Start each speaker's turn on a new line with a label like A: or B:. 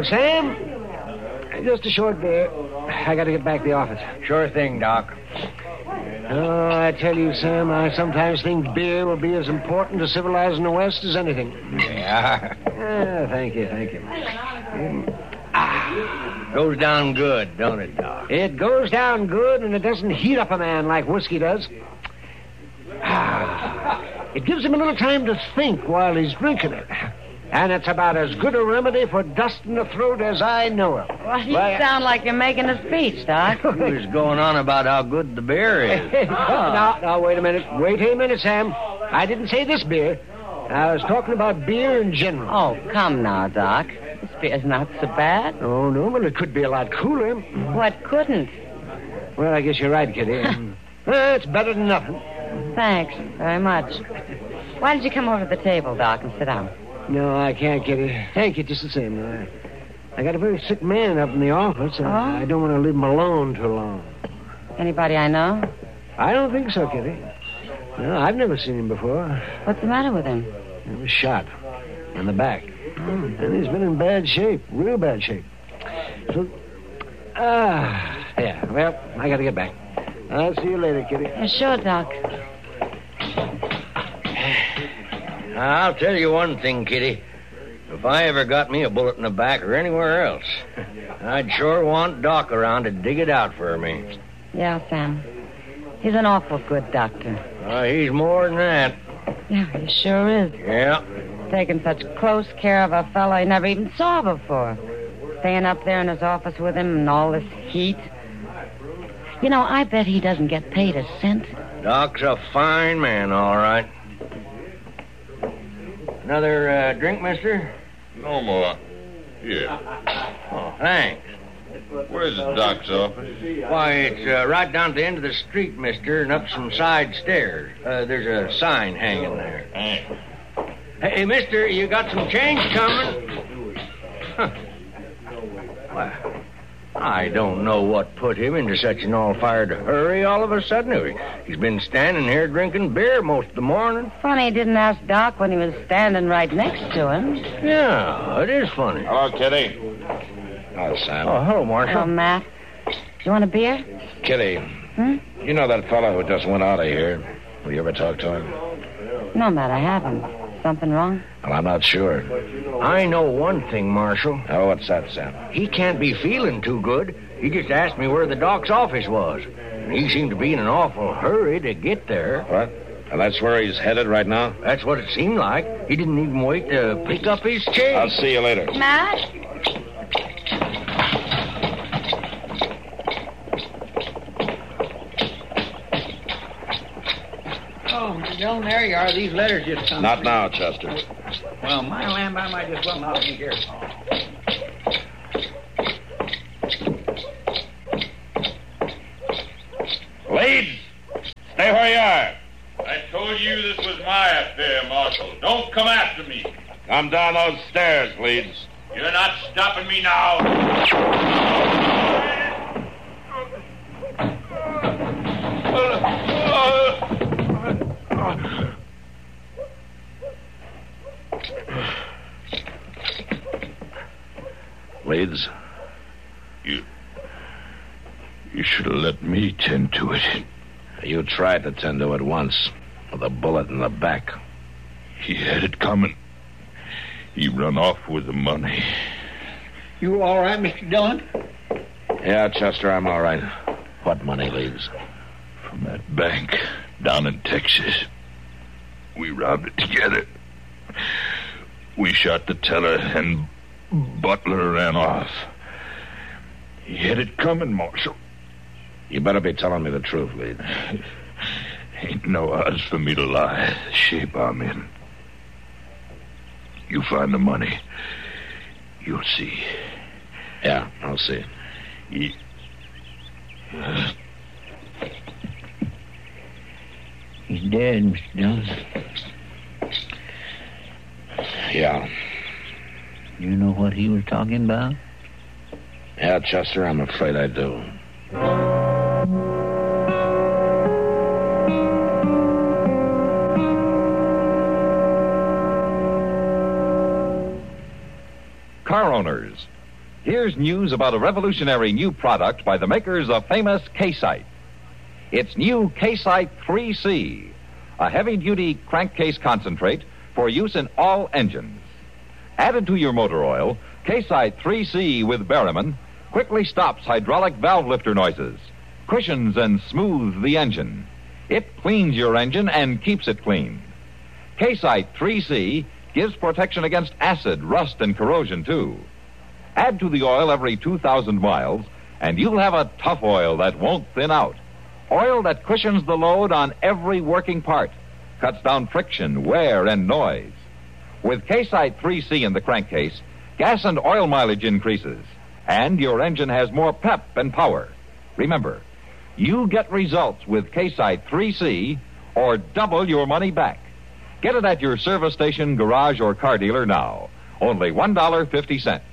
A: Sam, just a short beer. I got to get back to the office.
B: Sure thing, Doc.
A: Oh, I tell you, Sam, I sometimes think beer will be as important to civilizing the West as anything.
B: Yeah.
A: Thank you.
B: Goes down good, don't it, Doc?
A: It goes down good, and it doesn't heat up a man like whiskey does. It gives him a little time to think while he's drinking it. And it's about as good a remedy for dust in the throat as I know of.
C: Well, you sound like you're making a speech, Doc.
B: He was going on about how good the beer is.
A: Now, wait a minute. Wait a minute, Sam. I didn't say this beer. I was talking about beer in general.
C: Oh, come now, Doc. This beer's not so bad.
A: Oh, no, well, it could be a lot cooler.
C: What couldn't?
A: Well, I guess you're right, Kitty. It's better than nothing.
C: Thanks very much. Why did you come over to the table, Doc, and sit down?
A: No, I can't, Kitty. Thank you, just the same. I got a very sick man up in the office. I don't want to leave him alone too long.
C: Anybody I know?
A: I don't think so, Kitty. No, I've never seen him before.
C: What's the matter with him?
A: He was shot in the back. And he's been in bad shape, real bad shape. So, yeah, well, I got to get back. I'll see you later, Kitty.
C: Yeah, sure, Doc.
B: I'll tell you one thing, Kitty. If I ever got me a bullet in the back or anywhere else, I'd sure want Doc around to dig it out for me.
C: Yeah, Sam. He's an awful good doctor.
B: He's more than that.
C: Yeah, he sure is.
B: Yeah.
C: Taking such close care of a fellow he never even saw before. Staying up there in his office with him in all this heat. You know, I bet he doesn't get paid a cent.
B: Doc's a fine man, all right. Another drink, mister?
D: No more. Here.
B: Oh, thanks.
D: Where's the doc's office?
B: Why, it's right down at the end of the street, mister, and up some side stairs. There's a sign hanging there.
D: Thanks.
B: Hey, mister, you got some change coming? Huh. Well, I don't know what put him into such an all-fired hurry all of a sudden. He's been standing here drinking beer most of the morning.
C: Funny he didn't ask Doc when he was standing right next to him.
B: Yeah, it is funny.
D: Hello, Kitty.
E: Hello, Sam.
B: Oh, hello, Marshal.
C: Oh, Matt. You want a beer?
E: Kitty, you know that fellow who just went out of here? Will you ever talk to him?
C: No, Matt, I haven't. Something wrong?
E: Well, I'm not sure.
B: I know one thing, Marshal.
E: Oh, what's that, Sam?
B: He can't be feeling too good. He just asked me where the doc's office was. And he seemed to be in an awful hurry to get there.
E: What? And that's where he's headed right now?
B: That's what it seemed like. He didn't even wait to pick up his change.
E: I'll see you later.
C: Matt?
F: Oh, Mr. Dillon, there you are. These letters just come.
E: Not now, Chester.
F: Well, my lamb, I might just well not be here.
D: Leeds, stay where you are. I told you this was my affair, Marshal. Don't come after me.
E: Come down those stairs, Leeds.
D: You're not stopping me now.
E: Leeds?
D: You should have let me tend to it.
E: You tried to tend to it once, with a bullet in the back.
D: He had it coming. He run off with the money.
F: You all right, Mr. Dillon?
E: Yeah, Chester, I'm all right. What money, Leeds?
D: From that bank down in Texas. We robbed it together. We shot the teller, and Butler ran off. He had it coming, Marshal.
E: You better be telling me the truth, Leeds.
D: Ain't no odds for me to lie, the shape I'm in. You find the money, you'll see.
E: Yeah, I'll see.
F: He's dead, Mr. Dillon.
E: Yeah.
F: You know what he was talking about?
E: Yeah, Chester, I'm afraid I do.
G: Car owners, Here's news about a revolutionary new product by the makers of famous K-Site. It's new K-Site 3C, a heavy-duty crankcase concentrate for use in all engines. Added to your motor oil, K-Site 3C with Berryman quickly stops hydraulic valve lifter noises, cushions and smooths the engine. It cleans your engine and keeps it clean. K-Site 3C gives protection against acid, rust, and corrosion, too. Add to the oil every 2,000 miles, and you'll have a tough oil that won't thin out. Oil that cushions the load on every working part, cuts down friction, wear, and noise. With K-Site 3C in the crankcase, gas and oil mileage increases, and your engine has more pep and power. Remember, you get results with K-Site 3C or double your money back. Get it at your service station, garage, or car dealer now. Only $1.50.